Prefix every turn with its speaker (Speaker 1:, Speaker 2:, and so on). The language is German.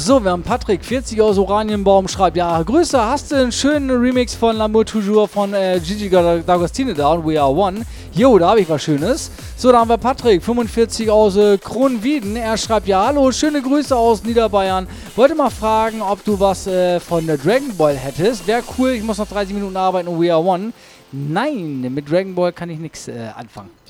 Speaker 1: So, wir haben Patrick, 40 aus Oranienbaum, schreibt, ja, Grüße, hast du einen schönen Remix von L'amour toujours von Gigi D'Agostino da und We Are One? Jo, da habe ich was Schönes. So, da haben wir Patrick, 45 aus Kronwieden. Er schreibt, ja, hallo, schöne Grüße aus Niederbayern. Wollte mal fragen, ob du was von Dragon Ball hättest. Wäre cool, ich muss noch 30 Minuten arbeiten und We Are One. Nein, mit Dragon Ball kann ich nichts anfangen.